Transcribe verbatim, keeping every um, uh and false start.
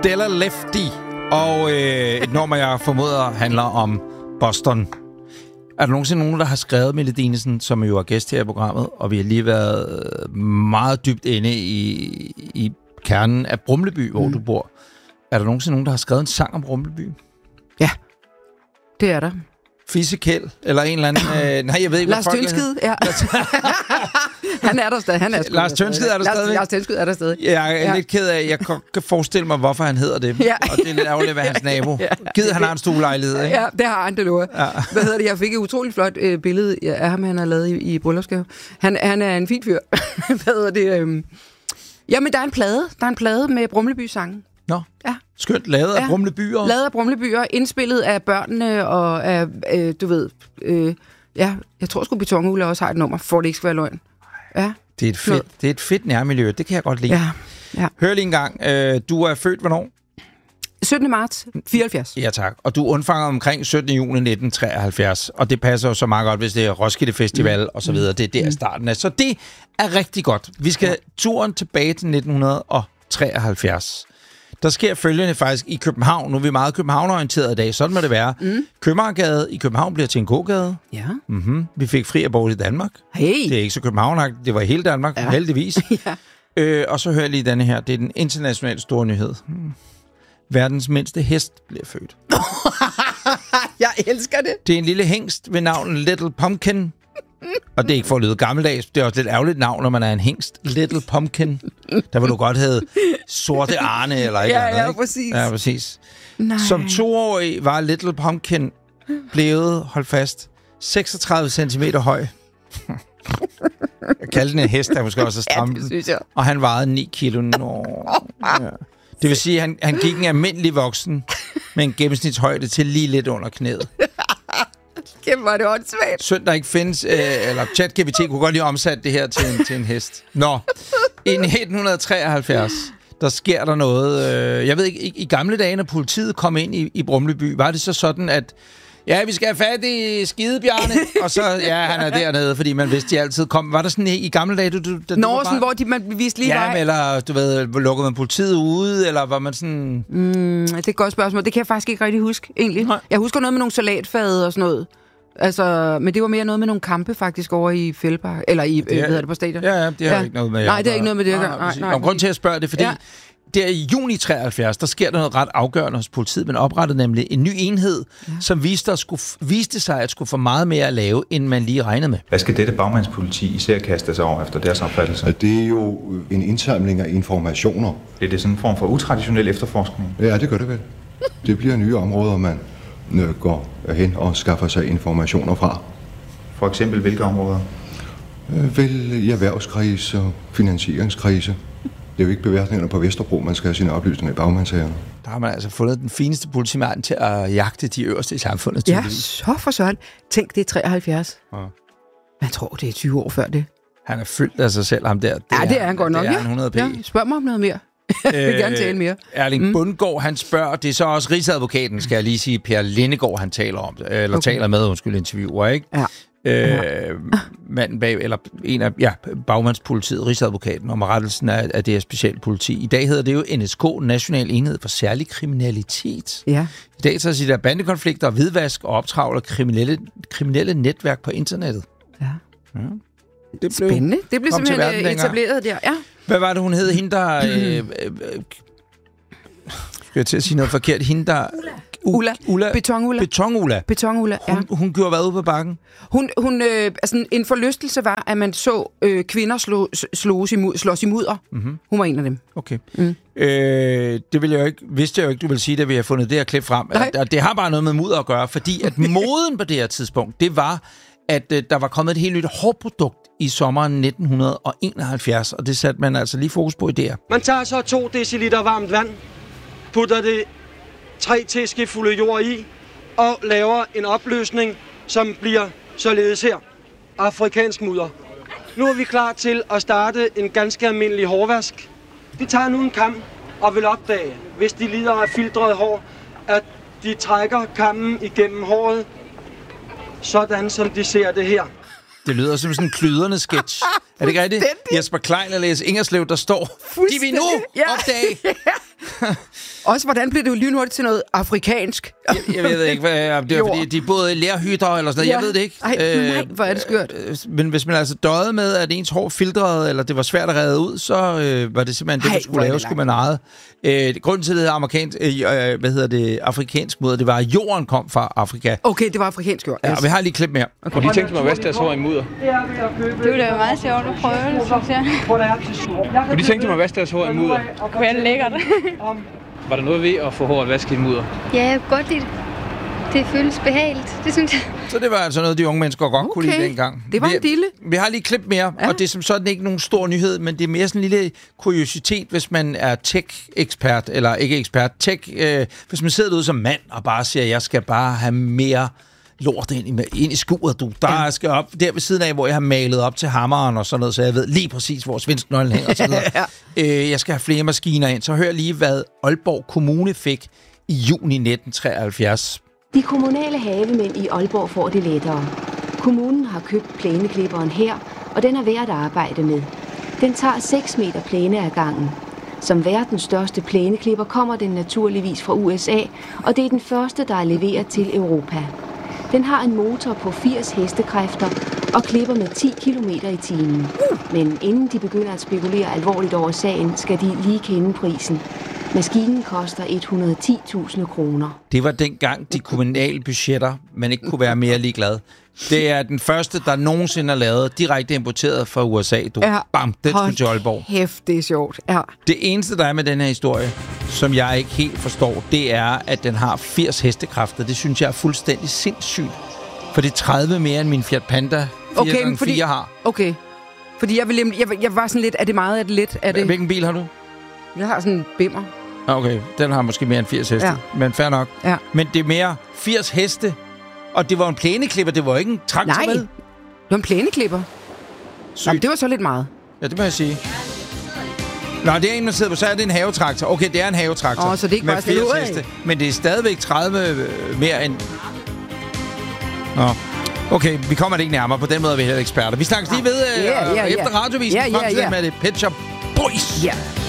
Della Lefty, og øh, et nummer, jeg formoder, handler om Boston. Er der nogensinde nogen, der har skrevet Mette Dinesen, som jo er gæst her i programmet, og vi har lige været meget dybt inde i, i kernen af Brumleby, hvor mm. du bor. Er der nogensinde nogen, der har skrevet en sang om Brumleby? Ja, det er der. Fisekæld, eller en eller anden... Øh, nej, jeg ved ikke, Lars Tønskid, ja. Han er der stadig. Han er Lars Tønskid er der stadig. Lars Tønskid er der stadig. Jeg er ja. lidt ked af, jeg kan forestille mig, hvorfor han hedder det. Ja. Og det er lidt ærgerligt ved hans nabo. Ja. Givet, han har en stuelejlighed, ikke? Ja, det har han, det lover. Ja. Hvad hedder det? Jeg fik et utroligt flot øh, billede af ham, han har lavet i, i bryllupsgave. Han, han er en fin fyr. Hvad hedder det? Øh... Jamen, der er en plade. Der er en plade med Brumleby-sangen. Nå, ja. Skønt. Lavet af ja. Brumlebyer. Lavet af Brumlebyer, indspillet af børnene og af, øh, du ved... Øh, ja, jeg tror sgu Betonhule også har et nummer, for det ikke skal være løgn. Ja. Det er et fedt, det er et fedt nærmiljø, det kan jeg godt lide. Ja. Ja. Hør lige en gang. Øh, du er født hvornår? syttende marts fireoghalvfjerds. Ja, tak. Og du undfanger omkring syttende juni nitten treoghalvfjerds. Og det passer jo så meget godt, hvis det er Roskilde Festival mm. og så videre. Det er der mm. starten af. Så det er rigtig godt. Vi skal ja. turen tilbage til nitten treoghalvfjerds. Der sker følgende faktisk i København. Nu er vi meget københavnorienteret i dag. Sådan må det være. Mm. Købmagergade i København bliver til en gågade. Ja. Mm-hmm. Vi fik fri abort i Danmark. Hey. Det er ikke så københavnagtigt. Det var i hele Danmark, ja. heldigvis. ja. øh, og så hører jeg lige denne her. Det er den internationale store nyhed. Hmm. Verdens mindste hest bliver født. Jeg elsker det. Det er en lille hængst ved navn Little Pumpkin. Og det er ikke for at lyde gammeldags. Det er også lidt ærgerligt navn, når man er en hængst. Little Pumpkin. Der vil du godt have Sorte Arne eller ikke ja, andet, ja, ikke? præcis. Ja, præcis. Nej. Som toårig var Little Pumpkin blevet, hold fast, seksogtredive centimeter høj. Jeg kaldte den en hest, der måske også er stram. Ja, det synes jeg. Og han vejede ni kilo. Nå. Ja. Det vil sige, at han, han gik en almindelig voksen med en gennemsnitshøjde til lige lidt under knæet. Kæmpe var det åndssvagt. Synd, der ikke findes, øh, eller ChatGPT kunne godt lige omsætte det her til en, til en hest. Nå, i nitten treoghalvfjerds, der sker der noget. Øh, jeg ved ikke, i, i gamle dage, når politiet kom ind i, i Brumleby, var det så sådan, at ja, vi skal have fat i Skidebjarne, og så, ja, han er dernede, fordi man vidste, de altid kom. Var der sådan i, i gamle dage, du... du da, Nå, du sådan, hvor de, man viste lige ja, vej. eller, du ved, lukkede man politiet ude, eller var man sådan... Mm, det er et godt spørgsmål. Det kan jeg faktisk ikke rigtig huske, egentlig. Nej. Jeg husker noget med nogle salatfade og sådan noget. Altså, men det var mere noget med nogle kampe faktisk over i Fældepark, eller i, det er, øh, hvad det, på stadion. Ja, ja, det har ja. ikke noget med... Nej, det er ikke noget med det. Nej, nej, nej, nej. Og grund til at spørge det, fordi... Ja. Der i juni treoghalvfjerds, der sker der noget ret afgørende hos politiet. Man oprettede nemlig en ny enhed, ja. som viste, skulle, viste sig at skulle få meget mere at lave, end man lige regnede med. Hvad skal dette bagmandspoliti især kaste sig over efter deres opfattelse? Det er jo en indsamling af informationer. Er det sådan en form for utraditionel efterforskning? Ja, det gør det vel. Det bliver nye områder, man går hen og skaffer sig informationer fra. For eksempel hvilke områder? Vel i erhvervskrise og finansieringskrise. Det er jo ikke beværtningerne på Vesterbro, man skal have sine oplysninger i bagmandshagerne. Der har man altså fundet den fineste politimand til at jagte de øverste i samfundet. Ja, så for sådan. Tænk, det er treoghalvfjerds. Ja. Man tror, det er tyve år før det. Han er fyldt af sig selv, ham der. Det ja, det er han godt nok. Det er han hundrede p. Ja, spørg mig om noget mere. Jeg vil gerne tale mere. Erling mm. Bundgaard, han spørger, det er så også rigsadvokaten, skal jeg lige sige, Per Lindegård, han taler om det, eller okay. taler med, undskyld, interviewer, ikke? Ja. Øh, manden bag, eller en af, ja, bagmandspolitiet, rigsadvokaten, om rettelsen af, af det her specielle politi. I dag hedder det jo N S K, National Enhed for Særlig Kriminalitet. Ja. I dag så siger der bandekonflikter, hvidvask og optravler kriminelle, kriminelle netværk på internettet. Ja. ja. Det blev, spændende. Det blev simpelthen etableret der, ja. Hvad var det, hun hed? Hende, der... Øh, øh, skal jeg til at sige noget forkert? Hende, der... Ulla. Ulla. Beton-Ulla. Beton-Ulla. Beton-Ulla, ja. Hun, hun gjorde hvad ude på bakken? Hun, hun, øh, altså, en forlystelse var, at man så øh, kvinder slå, slås, imod, slås i mudder. Mm-hmm. Hun var en af dem. Okay. Mm. Øh, det ville jeg jo ikke, vidste jeg jo ikke, du ville sige, da vi har fundet det her klip frem. Og det har bare noget med mudder at gøre, fordi at moden på det her tidspunkt, det var, at øh, der var kommet et helt nyt hårprodukt i sommeren nitten enoghalvfjerds, og det satte man altså lige fokus på i det her. Man tager så to deciliter varmt vand, putter det tre teskefulde jord i og laver en opløsning, som bliver således her. Afrikansk mudder. Nu er vi klar til at starte en ganske almindelig hårvask. De tager nu en kam og vil opdage, hvis de lider af filtreret hår, at de trækker kammen igennem håret, sådan som de ser det her. Det lyder som sådan en klydrende sketch. Er det ikke rigtigt? Jesper Klein og Læs Ingerslev, der står, de vil nu opdage. Også, hvordan blev det jo lynhurtigt til noget afrikansk? Jeg, jeg ved ikke, hvad, om det er, fordi de er både lærhytter eller sådan noget. Ja. Jeg ved det ikke. Ej, nej, hvor er det skørt. Øh, men hvis man altså døjede med, at ens hår filtrede, eller det var svært at redde ud, så øh, var det simpelthen det, Ej, man skulle lave, skulle man eje. Øh, grunden til, det hedder amerikansk, øh, øh, hvad hedder det, afrikansk mudder, det var, at jorden kom fra Afrika. Okay, det var afrikansk jord. Ja, og vi har lige et klip mere. Okay. Kunne de tænke sig at vaske deres hår i mudder? Det ville da være meget sjovt at prøve det, synes jeg. Kunne de tænke sig at vaske deres hår i mudder? Det kunne være lækkert. Var der noget ved at få håret vasket i mudder? Ja, jeg kunne godt lide det. Det føles behageligt, det synes jeg. Så det var altså noget, de unge mennesker godt Okay. kunne lide dengang. Det var vi, en dille. Vi har lige et klip mere, ja. Og det er som sådan ikke nogen stor nyhed, men det er mere sådan en lille kuriositet, hvis man er tech-ekspert, eller ikke ekspert, tech, øh, hvis man sidder derude som mand og bare siger, jeg skal bare have mere lort ind i, ind i skuret, du. Der ja. skal op der ved siden af, hvor jeg har malet op til hammeren og sådan noget, så jeg ved lige præcis, hvor svensknøglen hænger og så videre. ja. øh, jeg skal have flere maskiner ind. Så hør lige, hvad Aalborg Kommune fik i juni nitten treoghalvfjerds. De kommunale havemænd i Aalborg får det lettere. Kommunen har købt plæneklipperen her, og den er værd at arbejde med. Den tager seks meter plæne ad gangen. Som verdens største plæneklipper kommer den naturligvis fra U S A, og det er den første, der er leveret til Europa. Den har en motor på firs hestekræfter og klipper med ti kilometer i timen. Men inden de begynder at spekulere alvorligt over sagen, skal de lige kende prisen. Maskinen koster et hundrede og ti tusind kroner. Det var dengang de kommunale budgetter, man ikke kunne være mere ligeglad. Det er den første, der nogensinde er lavet direkte importeret fra U S A. Du. Ja. Bam, den skulle til Aalborg. Hæft, det er sjovt. Ja. Det eneste, der er med den her historie, som jeg ikke helt forstår, det er, at den har firs hestekræfter. Det synes jeg er fuldstændig sindssygt. For det er tredive mere end min Fiat Panda fire Okay, gange fordi, fire har. Okay. Fordi jeg, vil, jeg, jeg var sådan lidt, er det meget, er det lidt? Er det... Hvilken bil har du? Jeg har sådan en bimmer. Okay, den har måske mere end firs heste. Ja. Men fair nok. Ja. Men det er mere firs heste. Og det var en plæneklipper, det var ikke en traktor Nej, med. det var en plæneklipper. Jamen, det var så lidt meget. Ja, det må jeg sige. Nå, det er en, man sidder på, så er det en havetraktor. Okay, det er en havetraktor. Åh, så det er ikke med bare stille firs ud af. heste. Men det er stadigvæk tredive mere end... Nå. Okay, vi kommer det ikke nærmere. På den måde er vi heller eksperter. Vi snakkes lige ved uh, Ja, ja, ja. efter radiovisen. Ja, ja, ja. Med det Pet Shop Boys. Ja.